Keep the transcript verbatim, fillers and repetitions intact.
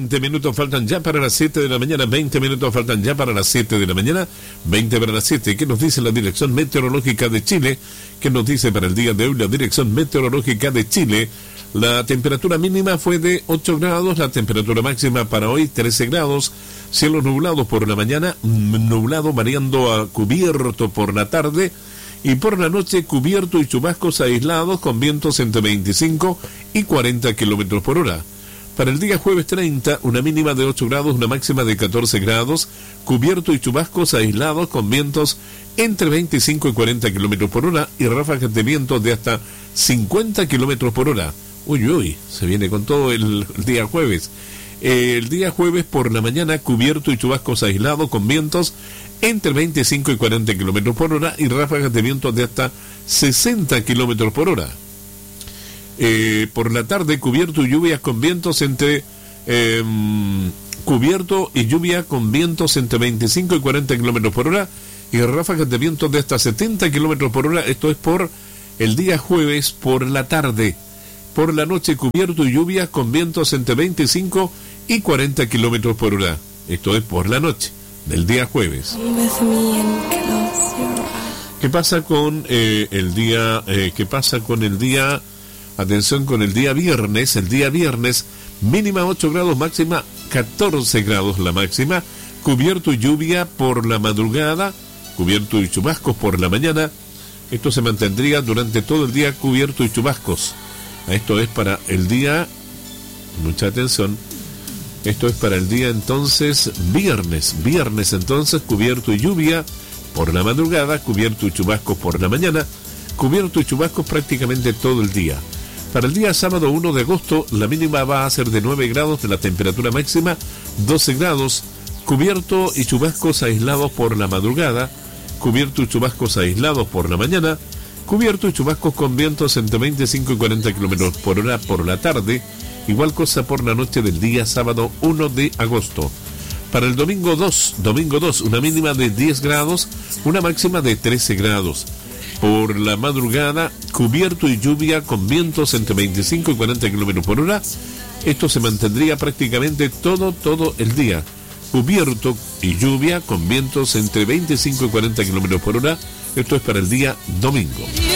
veinte minutos faltan ya para las siete de la mañana, veinte minutos faltan ya para las siete de la mañana, veinte para las siete. ¿Qué nos dice la Dirección Meteorológica de Chile? ¿Qué nos dice para el día de hoy la Dirección Meteorológica de Chile? La temperatura mínima fue de ocho grados, la temperatura máxima para hoy trece grados, cielos nublados por la mañana, nublado variando a cubierto por la tarde, y por la noche cubierto y chubascos aislados con vientos entre veinticinco y cuarenta kilómetros por hora. Para el día jueves treinta, una mínima de ocho grados, una máxima de catorce grados, cubierto y chubascos aislados con vientos entre veinticinco y cuarenta kilómetros por hora y ráfagas de vientos de hasta cincuenta kilómetros por hora. Uy, uy, se viene con todo el, el día jueves. Eh, el día jueves por la mañana cubierto y chubascos aislados con vientos entre veinticinco y cuarenta kilómetros por hora y ráfagas de vientos de hasta sesenta kilómetros por hora. Eh, por la tarde cubierto y lluvias con vientos entre eh, cubierto y lluvia con vientos entre veinticinco y cuarenta kilómetros por hora y ráfagas de vientos de hasta setenta kilómetros por hora. Esto es por el día jueves por la tarde. Por la noche cubierto y lluvias con vientos entre veinticinco y cuarenta kilómetros por hora. Esto es por la noche del día jueves. ¿Qué pasa con eh, el día? Eh, ¿Qué pasa con el día? Atención con el día viernes. El día viernes mínima ocho grados, máxima catorce grados la máxima. Cubierto y lluvia por la madrugada, cubierto y chubascos por la mañana. Esto se mantendría durante todo el día cubierto y chubascos. Esto es para el día, mucha atención, esto es para el día entonces viernes, viernes entonces cubierto y lluvia por la madrugada, cubierto y chubascos por la mañana, cubierto y chubascos prácticamente todo el día. Para el día sábado uno de agosto la mínima va a ser de nueve grados, de la temperatura máxima doce grados, cubierto y chubascos aislados por la madrugada, cubierto y chubascos aislados por la mañana, cubierto y chubascos con vientos entre veinticinco y cuarenta kilómetros por hora por la tarde, igual cosa por la noche del día sábado uno de agosto. Para el domingo dos, domingo dos, una mínima de diez grados, una máxima de trece grados. Por la madrugada, cubierto y lluvia con vientos entre veinticinco y cuarenta kilómetros por hora. Esto se mantendría prácticamente todo, todo el día. Cubierto y lluvia con vientos entre veinticinco y cuarenta kilómetros por hora. Esto es para el día domingo.